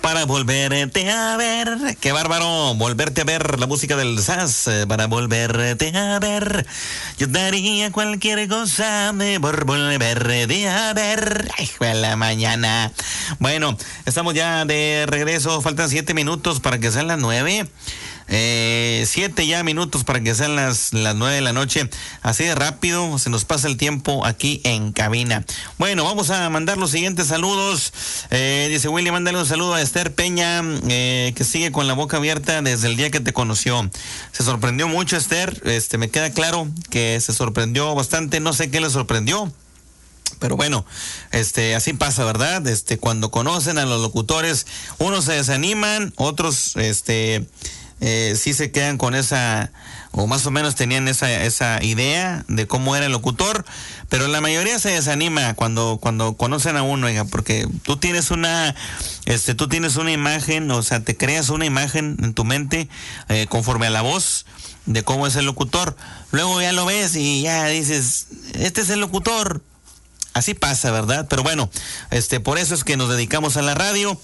para volverte a ver. ¡Qué bárbaro! Volverte a ver, la música del SAS, para volverte a ver. Yo daría cualquier cosa por volverte a ver. ¡Ay, fue la mañana! Bueno, estamos ya de regreso. Faltan 7 minutos para que sean las 9. 7 ya minutos para que sean las 9 de la noche. Así de rápido se nos pasa el tiempo aquí en cabina. Bueno, vamos a mandar los siguientes saludos. Dice Willy, mándale un saludo a Esther Peña, que sigue con la boca abierta desde el día que te conoció. Se sorprendió mucho, Esther. Me queda claro que se sorprendió bastante. No sé qué le sorprendió, pero bueno, así pasa, ¿verdad? Cuando conocen a los locutores, unos se desaniman, otros sí se quedan con esa, o más o menos tenían esa idea de cómo era el locutor, pero la mayoría se desanima cuando conocen a uno, oiga, porque tú tienes una imagen, o sea, te creas una imagen en tu mente conforme a la voz de cómo es el locutor. Luego ya lo ves y ya dices, este es el locutor. Así pasa, ¿verdad? Pero bueno, por eso es que nos dedicamos a la radio,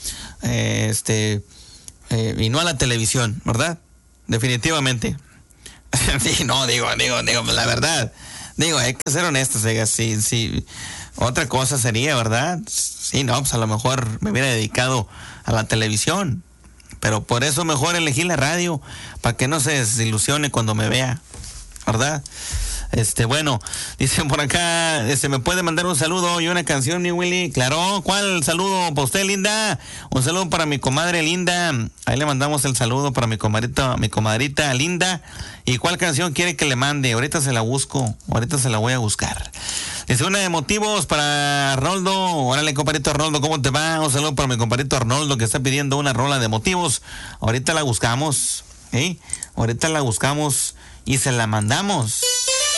y no a la televisión, ¿verdad? Definitivamente. Sí, no, digo, la verdad. Digo, hay que ser honestos, oiga, sí. Otra cosa sería, ¿verdad? Sí, no, pues a lo mejor me hubiera dedicado a la televisión. Pero por eso mejor elegí la radio, para que no se desilusione cuando me vea, ¿verdad? Bueno, dicen por acá, ¿me puede mandar un saludo y una canción, mi Willy? Claro, ¿cuál saludo para usted, Linda? Un saludo para mi comadre Linda. Ahí le mandamos el saludo para mi comadrita Linda. ¿Y cuál canción quiere que le mande? Ahorita se la busco, ahorita se la voy a buscar. Dice, una de motivos para Arnoldo. Órale, compadrito Arnoldo, ¿cómo te va? Un saludo para mi compadrito Arnoldo, que está pidiendo una rola de motivos. Ahorita la buscamos, ¿eh? Ahorita la buscamos y se la mandamos.